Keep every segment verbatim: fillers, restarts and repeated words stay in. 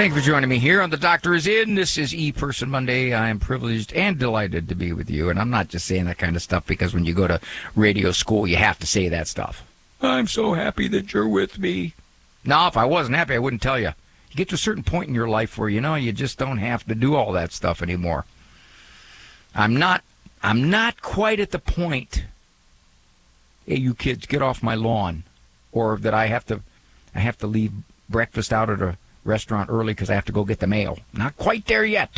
Thank you for joining me here on The Doctor Is In. This is E-Person Monday. I am privileged and delighted to be with you. And I'm not just saying that kind of stuff because when you go to radio school, you have to say that stuff. I'm so happy that you're with me. No, if I wasn't happy, I wouldn't tell you. You get to a certain point in your life where, you know, you just don't have to do all that stuff anymore. I'm not, I'm not quite at the point, hey, you kids, get off my lawn, or that I have to, I have to leave breakfast out at a restaurant early because I have to go get the mail. Not quite there yet.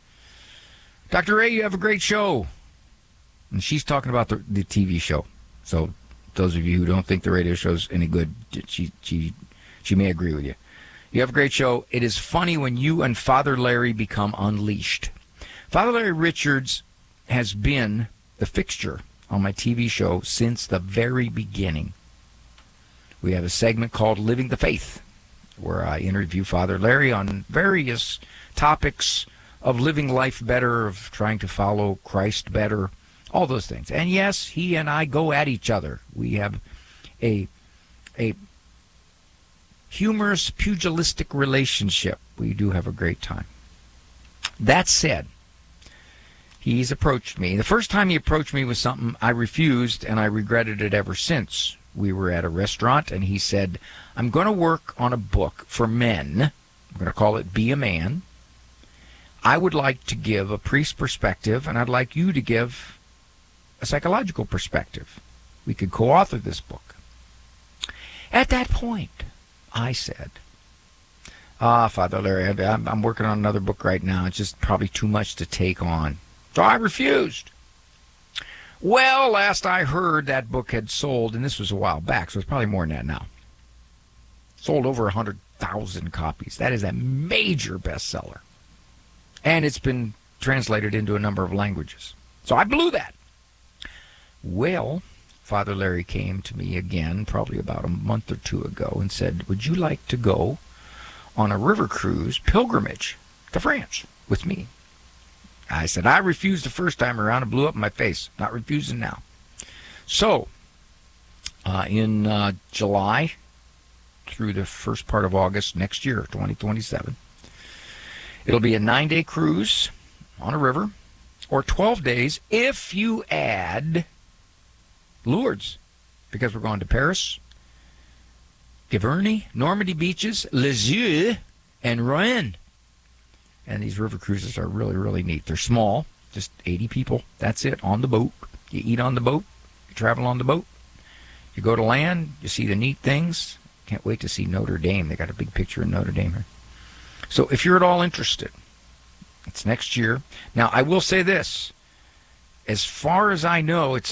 Doctor Ray, you have a great show. And she's talking about the, the T V show. So those of you who don't think the radio show's any good, she she she may agree with you. You have a great show. It is funny when you and Father Larry become unleashed. Father Larry Richards has been the fixture on my T V show since the very beginning. We have a segment called Living the Faith, where I interview Father Larry on various topics of living life better, of trying to follow Christ better, all those things. And yes, he and I go at each other. We have a a humorous, pugilistic relationship. We do have a great time. That said, he's approached me. The first time he approached me with something, I refused, and I regretted it ever since. We were at a restaurant, and he said, I'm going to work on a book for men. I'm going to call it Be a Man. I would like to give a priest perspective, and I'd like you to give a psychological perspective. We could co-author this book. At that point, I said, ah, Father Larry, I'm, I'm working on another book right now. It's just probably too much to take on. So I refused. Well, last I heard, that book had sold, and this was a while back, so it's probably more than that now. Sold over one hundred thousand copies. That is a major bestseller. And it's been translated into a number of languages. So I blew that. Well, Father Larry came to me again probably about a month or two ago and said, would you like to go on a river cruise pilgrimage to France with me? I said, I refused the first time around and blew up in my face. Not refusing now. So, uh, in uh, July through the first part of August next year, twenty twenty-seven, it'll be a nine-day cruise on a river, or twelve days if you add Lourdes, because we're going to Paris, Giverny, Normandy beaches, Lisieux, and Rouen. And these river cruises are really, really neat. They're small, just eighty people. That's it, on the boat. You eat on the boat. You travel on the boat. You go to land. You see the neat things. Can't wait to see Notre Dame. They got a big picture of Notre Dame here. So if you're at all interested, it's next year. Now, I will say this. As far as I know, it's